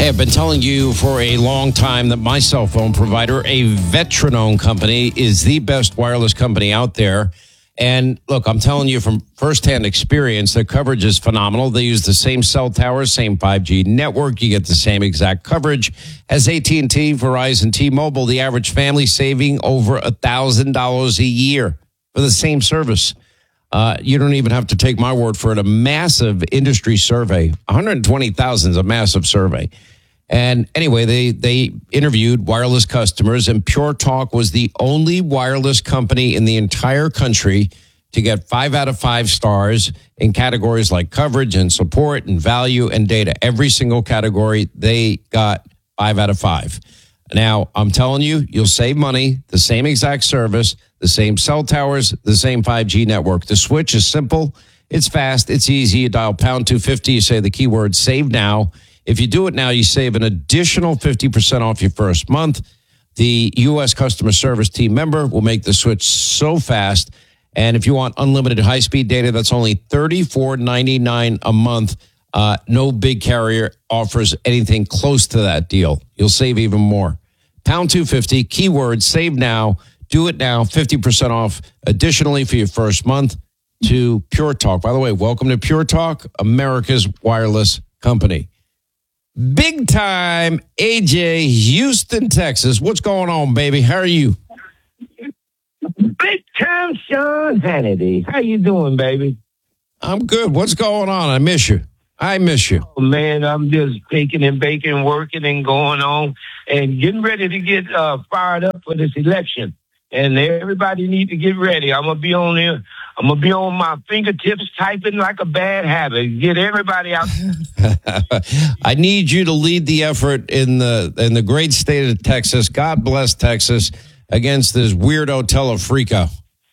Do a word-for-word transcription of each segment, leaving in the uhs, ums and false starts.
Hey, I've been telling you for a long time that my cell phone provider, a veteran-owned company, is the best wireless company out there. And look, I'm telling you from firsthand experience, their coverage is phenomenal. They use the same cell towers, same five G network. You get the same exact coverage as A T and T, Verizon, T-Mobile. The average family saving over one thousand dollars a year for the same service. Uh, you don't even have to take my word for it. A massive industry survey, one hundred twenty thousand is a massive survey. And anyway, they, they interviewed wireless customers, and Pure Talk was the only wireless company in the entire country to get five out of five stars in categories like coverage and support and value and data. Every single category, they got five out of five. Now, I'm telling you, you'll save money, the same exact service, the same cell towers, the same five G network. The switch is simple. It's fast. It's easy. You dial pound two fifty. You say the keyword save now. If you do it now, you save an additional fifty percent off your first month. The U S customer service team member will make the switch so fast. And if you want unlimited high-speed data, that's only thirty-four ninety-nine a month. Uh, no big carrier offers anything close to that deal. You'll save even more. Pound two fifty, keyword save now. Do it now, fifty percent off additionally for your first month to Pure Talk. By the way, welcome to Pure Talk, America's wireless company. Big time A J, Houston, Texas. What's going on, baby? How are you? Big time Sean Hannity. How you doing, baby? I'm good. What's going on? I miss you. I miss you. Oh, man, I'm just baking and baking, working and going on and getting ready to get uh, fired up for this election. And everybody need to get ready. I'm gonna be on there. I'm gonna be on my fingertips typing like a bad habit. Get everybody out. I need you to lead the effort in the in the great state of Texas. God bless Texas against this weirdo Telefrico.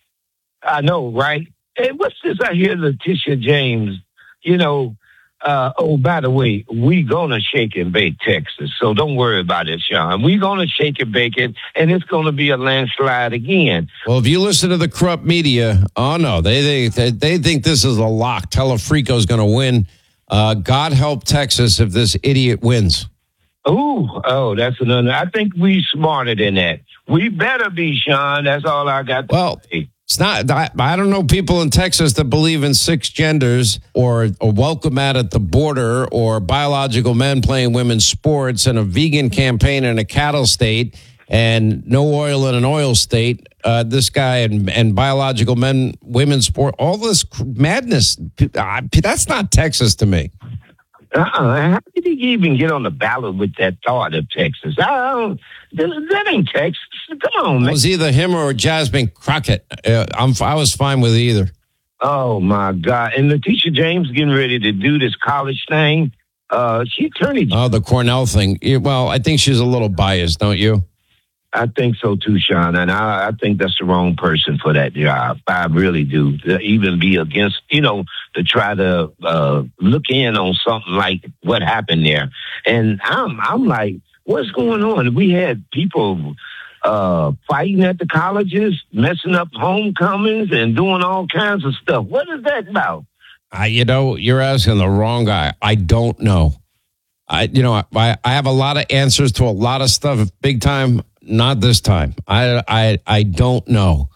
I know, right? Hey, what's this I hear Letitia James? You know. Uh, oh, by the way, we gonna shake and bake Texas, so don't worry about it, Sean. We gonna shake and bake it, and it's gonna be a landslide again. Well, if you listen to the corrupt media, oh no, they they they think this is a lock. Telefrico's gonna win. Uh, God help Texas if this idiot wins. Ooh, oh, that's another. I think we smarter than that. We better be, Sean. That's all I got to well, say. It's not, I, I don't know people in Texas that believe in six genders or a welcome mat at the border or biological men playing women's sports and a vegan campaign in a cattle state and no oil in an oil state. Uh, this guy and, and biological men, women's sport, all this madness. That's not Texas to me. Uh-uh. How did he even get on the ballot with that thought of Texas? I don't, that ain't Texas. Come on, man. It was either him or Jasmine Crockett. Uh, I'm, I was fine with either. Oh, my God. And Letitia James getting ready to do this college thing. Uh, she attorney. Oh, the Cornell thing. Well, I think she's a little biased, don't you? I think so too, Sean, and I, I think that's the wrong person for that job. I really do. To even be against, you know, to try to uh, look in on something like what happened there. And I'm, I'm like, what's going on? We had people uh, fighting at the colleges, messing up homecomings, and doing all kinds of stuff. What is that about? I, you know, you're asking the wrong guy. I don't know. I, you know, I, I have a lot of answers to a lot of stuff. Big time. Not this time. I, I, I don't know.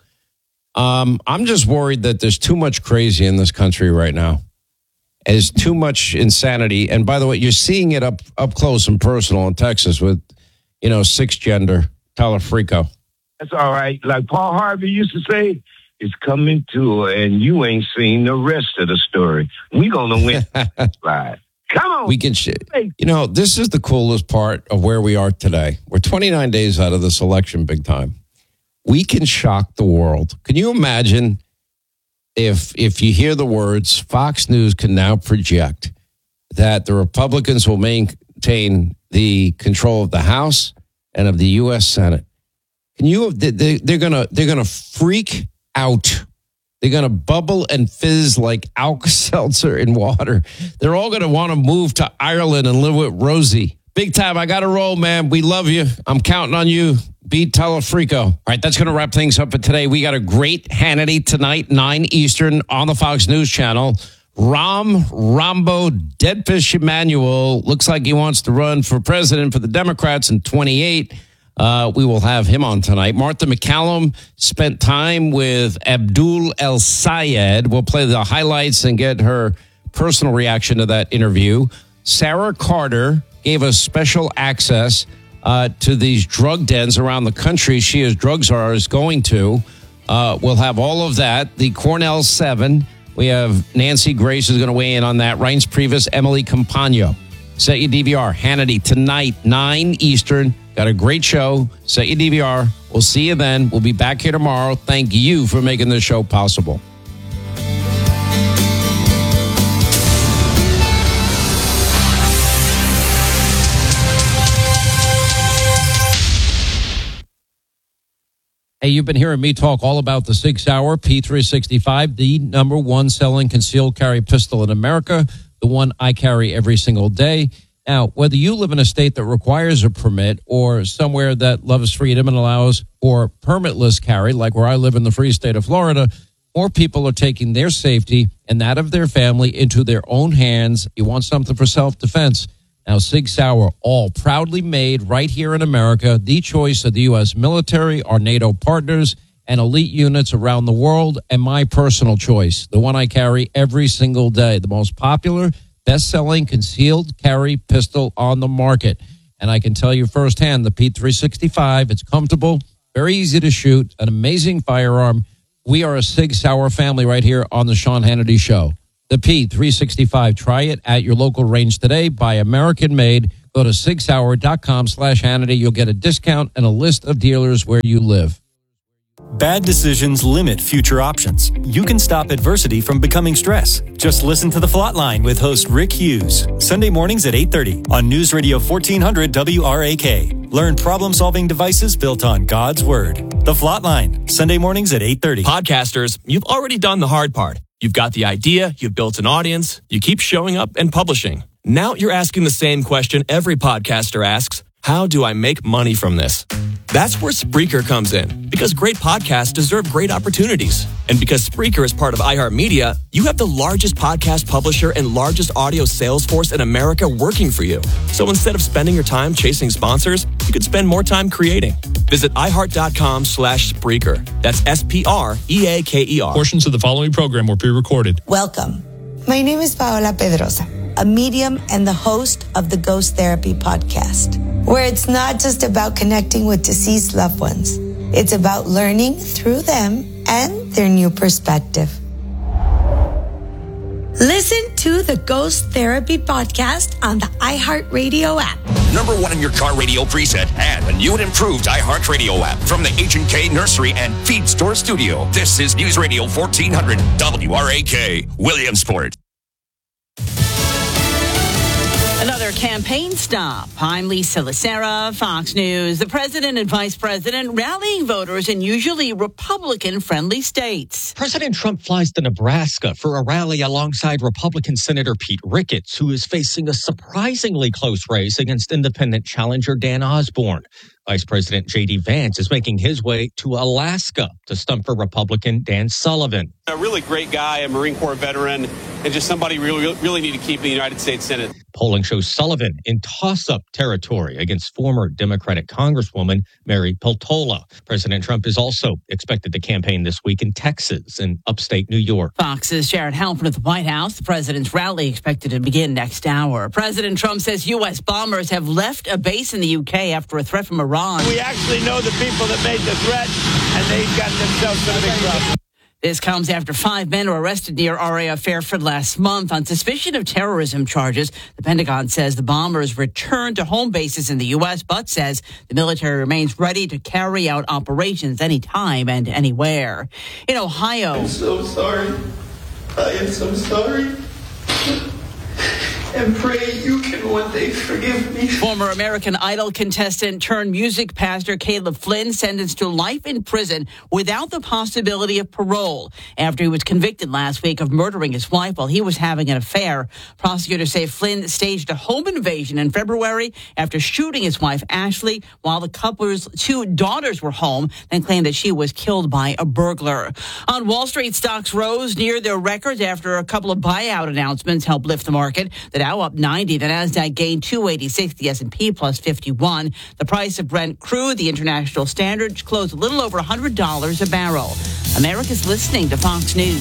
Um, I'm just worried that there's too much crazy in this country right now. There's too much insanity. And by the way, you're seeing it up up close and personal in Texas with, you know, six gender Telefrico. That's all right. Like Paul Harvey used to say, it's coming to, and you ain't seen the rest of the story. We gonna win. Right. Come on. We can, sh- you know, this is the coolest part of where we are today. We're twenty-nine days out of this election, big time. We can shock the world. Can you imagine if if you hear the words, Fox News can now project that the Republicans will maintain the control of the House and of the U S Senate? Can you? They, they're gonna they're gonna freak out. They're going to bubble and fizz like Alka-Seltzer in water. They're all going to want to move to Ireland and live with Rosie. Big time. I got to roll, man. We love you. I'm counting on you. Beat Telefrico. All right, that's going to wrap things up for today. We got a great Hannity tonight, nine Eastern on the Fox News Channel. Rom Rombo Deadfish Emanuel looks like he wants to run for president for the Democrats in twenty-eight. Uh, we will have him on tonight. Martha McCallum spent time with Abdul El Sayed. We'll play the highlights and get her personal reaction to that interview. Sarah Carter gave us special access uh, to these drug dens around the country. She, as drug czar, is going to. Uh, we'll have all of that. The Cornell Seven. We have Nancy Grace who's going to weigh in on that. Reince Priebus, Emily Campagno. Set your D V R. Hannity tonight, nine Eastern. Got a great show. Set your D V R. We'll see you then. We'll be back here tomorrow. Thank you for making this show possible. Hey, you've been hearing me talk all about the Sig Sauer P three sixty-five, the number one selling concealed carry pistol in America, the one I carry every single day. Now, whether you live in a state that requires a permit or somewhere that loves freedom and allows for permitless carry, like where I live in the free state of Florida, more people are taking their safety and that of their family into their own hands. You want something for self-defense. Now, Sig Sauer, all proudly made right here in America, the choice of the U S military, our NATO partners, and elite units around the world, and my personal choice, the one I carry every single day, the most popular, best-selling concealed carry pistol on the market. And I can tell you firsthand, the P three sixty-five, it's comfortable, very easy to shoot, an amazing firearm. We are a Sig Sauer family right here on the Sean Hannity Show. The P three sixty-five. Try it at your local range today. Buy American made. Go to sig sauer dot com slash Hannity. You'll get a discount and a list of dealers where you live. Bad decisions limit future options. You can stop adversity from becoming stress. Just listen to The Flatline with host Rick Hughes. Sunday mornings at eight thirty on News Radio fourteen hundred W R A K. Learn problem-solving devices built on God's Word. The Flatline, Sunday mornings at eight thirty. Podcasters, you've already done the hard part. You've got the idea, you've built an audience, you keep showing up and publishing. Now you're asking the same question every podcaster asks: how do I make money from this? That's where Spreaker comes in, because great podcasts deserve great opportunities. And because Spreaker is part of iHeartMedia, you have the largest podcast publisher and largest audio sales force in America working for you. So instead of spending your time chasing sponsors, you could spend more time creating. Visit iHeart.com slash Spreaker. That's S P R E A K E R. Portions of the following program were pre-recorded. Welcome. My name is Paola Pedrosa, a medium and the host of the Ghost Therapy podcast, where it's not just about connecting with deceased loved ones. It's about learning through them and their new perspective. Listen to the Ghost Therapy podcast on the iHeartRadio app. Number one in your car radio preset and a new and improved iHeartRadio app from the H and K Nursery and Feed Store Studio. This is News Radio fourteen hundred W R A K, Williamsport. Another campaign stop. I'm Lisa Lacera, Fox News. The president and vice president rallying voters in usually Republican-friendly states. President Trump flies to Nebraska for a rally alongside Republican Senator Pete Ricketts, who is facing a surprisingly close race against independent challenger Dan Osborne. Vice President J D Vance is making his way to Alaska to stump for Republican Dan Sullivan. A really great guy, a Marine Corps veteran, and just somebody we really, really need to keep in the United States Senate. Polling shows Sullivan in toss-up territory against former Democratic Congresswoman Mary Peltola. President Trump is also expected to campaign this week in Texas and upstate New York. Fox's Jared Halpern at the White House. The president's rally expected to begin next hour. President Trump says U S bombers have left a base in the U K after a threat from Iran. We actually know the people that made the threat, and they've got themselves some big trouble. This comes after five men were arrested near R A F Fairfield last month on suspicion of terrorism charges. The Pentagon says the bombers returned to home bases in the U S, but says the military remains ready to carry out operations anytime and anywhere. In Ohio... I'm so sorry. I am so sorry. and pray you can one day forgive me. Former American Idol contestant turned music pastor Caleb Flynn sentenced to life in prison without the possibility of parole after he was convicted last week of murdering his wife while he was having an affair. Prosecutors say Flynn staged a home invasion in February after shooting his wife Ashley while the couple's two daughters were home, then claimed that she was killed by a burglar. On Wall Street, stocks rose near their records after a couple of buyout announcements helped lift the market. The Dow up ninety, the Nasdaq gained two eighty-six, the S and P plus fifty-one. The price of Brent crude, the international standard, closed a little over one hundred dollars a barrel. America's listening to Fox News.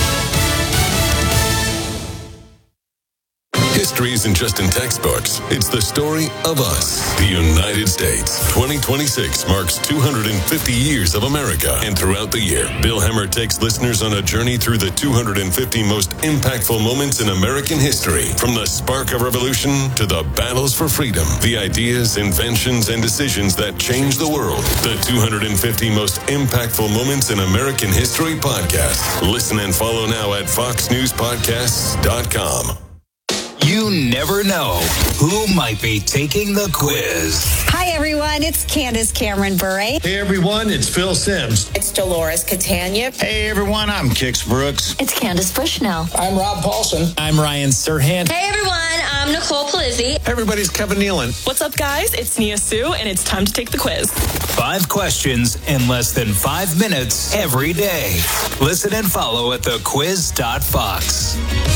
History isn't just in textbooks. It's the story of us, the United States. twenty twenty-six marks two hundred fifty years of America. And throughout the year, Bill Hemmer takes listeners on a journey through the two hundred fifty most impactful moments in American history. From the spark of revolution to the battles for freedom, the ideas, inventions, and decisions that changed the world. The two hundred fifty most impactful moments in American history podcast. Listen and follow now at fox news podcasts dot com. You never know who might be taking the quiz. Hi, everyone. It's Candace Cameron Bure. Hey, everyone. It's Phil Sims. It's Dolores Catania. Hey, everyone. I'm Kix Brooks. It's Candace Bushnell. I'm Rob Paulson. I'm Ryan Serhant. Hey, everyone. I'm Nicole Palizzi. Everybody's Kevin Nealon. What's up, guys? It's Nia Sue, and it's time to take the quiz. Five questions in less than five minutes every day. Listen and follow at the quiz dot fox.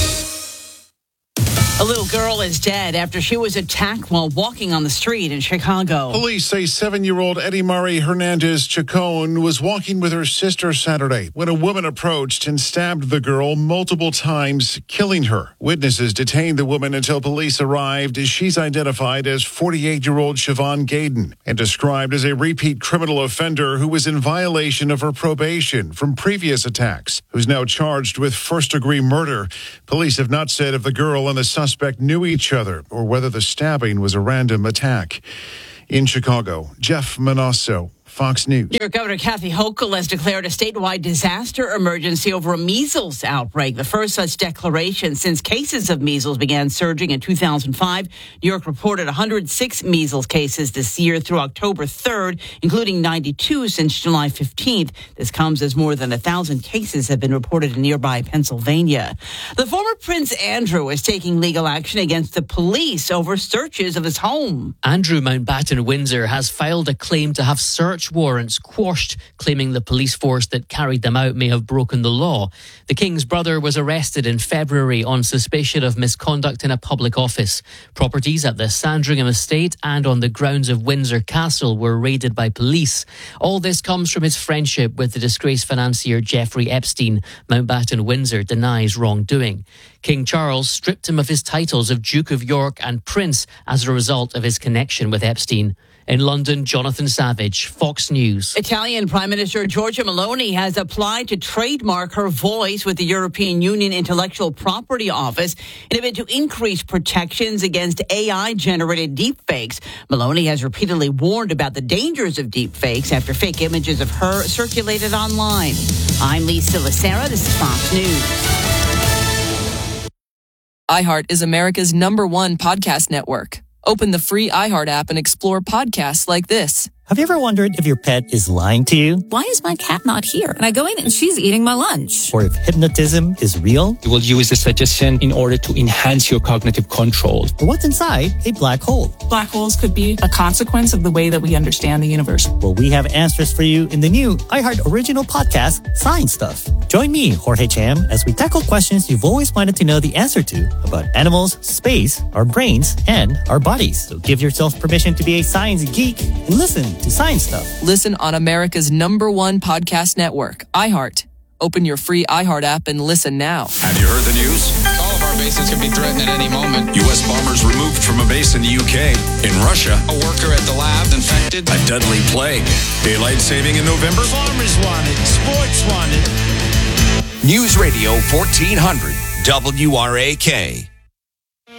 A little girl is dead after she was attacked while walking on the street in Chicago. Police say seven-year-old Eddie Marie Hernandez Chacon was walking with her sister Saturday when a woman approached and stabbed the girl multiple times, killing her. Witnesses detained the woman until police arrived. She's identified as forty-eight-year-old Siobhan Gaden and described as a repeat criminal offender who was in violation of her probation from previous attacks, who's now charged with first-degree murder. Police have not said if the girl and the suspect suspect knew each other or whether the stabbing was a random attack. In Chicago, Jeff Manasso, Fox News. New York Governor Kathy Hochul has declared a statewide disaster emergency over a measles outbreak, the first such declaration since cases of measles began surging in two thousand five. New York reported one hundred six measles cases this year through October third, including ninety-two since July fifteenth. This comes as more than one thousand cases have been reported in nearby Pennsylvania. The former Prince Andrew is taking legal action against the police over searches of his home. Andrew Mountbatten Windsor has filed a claim to have search warrants quashed, claiming the police force that carried them out may have broken the law. The King's brother was arrested in February on suspicion of misconduct in a public office. Properties at the Sandringham estate and on the grounds of Windsor Castle were raided by police. All this comes from his friendship with the disgraced financier Jeffrey Epstein. Mountbatten Windsor denies wrongdoing. King Charles stripped him of his titles of Duke of York and Prince as a result of his connection with Epstein. In London, Jonathan Savage, Fox News. Italian Prime Minister Giorgia Meloni has applied to trademark her voice with the European Union Intellectual Property Office in a bid to increase protections against A I-generated deepfakes. Meloni has repeatedly warned about the dangers of deepfakes after fake images of her circulated online. I'm Lisa Lacera. This is Fox News. iHeart is America's number one podcast network. Open the free iHeart app and explore podcasts like this. Have you ever wondered if your pet is lying to you? Why is my cat not here? And I go in and she's eating my lunch. Or if hypnotism is real? You will use the suggestion in order to enhance your cognitive control. Or what's inside a black hole? Black holes could be a consequence of the way that we understand the universe. Well, we have answers for you in the new iHeart original podcast, Science Stuff. Join me, Jorge Cham, as we tackle questions you've always wanted to know the answer to about animals, space, our brains, and our bodies. So give yourself permission to be a science geek and listen to Science Stuff. Listen on America's number one podcast network, iHeart. Open your free iHeart app and listen now. Have you heard the news? All of our bases could be threatened at any moment. U S bombers removed from a base in the U K. In Russia, a worker at the lab infected. A deadly plague. Daylight saving in November. Farmers wanted. Sports wanted. News Radio fourteen hundred W R A K.